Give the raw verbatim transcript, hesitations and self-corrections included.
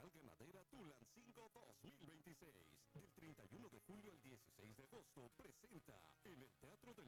Nacional Ganadera Tulancingo dos mil veintiséis. Del treinta y uno de julio al dieciséis de agosto presenta en el Teatro del